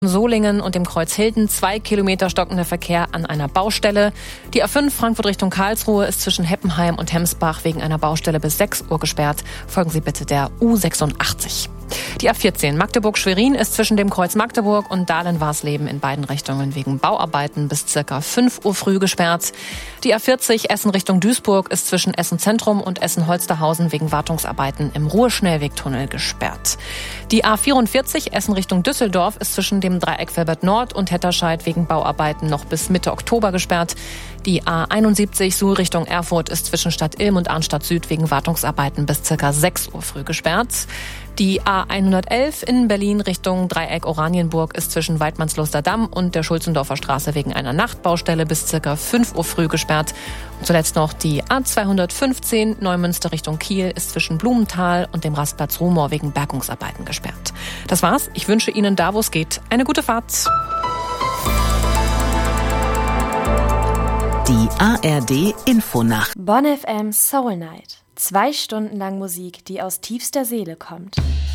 Solingen und dem Kreuz Hilden 2 Kilometer stockender Verkehr an einer Baustelle. Die A5 Frankfurt Richtung Karlsruhe ist zwischen Heppenheim und Hemsbach wegen einer Baustelle bis 6 Uhr gesperrt. Folgen Sie bitte der U86. Die A14 Magdeburg-Schwerin ist zwischen dem Kreuz Magdeburg und Dahlen-Warsleben in beiden Richtungen wegen Bauarbeiten bis ca. 5 Uhr früh gesperrt. Die A40 Essen Richtung Duisburg ist zwischen Essen Zentrum und Essen-Holsterhausen wegen Wartungsarbeiten im Ruhr-Schnellwegtunnel gesperrt. Die A44 Essen Richtung Düsseldorf ist zwischen dem Dreieck Velbert Nord und Hetterscheid wegen Bauarbeiten noch bis Mitte Oktober gesperrt. Die A71 Suhl Richtung Erfurt ist zwischen Stadt Ilm und Arnstadt Süd wegen Wartungsarbeiten bis ca. 6 Uhr früh gesperrt. Die A111 in Berlin Richtung Dreieck Oranienburg ist zwischen Weidmannsloster-Damm und der Schulzendorfer Straße wegen einer Nachtbaustelle bis ca. 5 Uhr früh gesperrt. Und zuletzt noch die A215 Neumünster Richtung Kiel ist zwischen Blumenthal und dem Rastplatz Rumor wegen Bergungsarbeiten gesperrt. Das war's. Ich wünsche Ihnen da, wo es geht, eine gute Fahrt. Die ARD Infonacht. Bonn FM Soul Night. 2 Stunden lang Musik, die aus tiefster Seele kommt.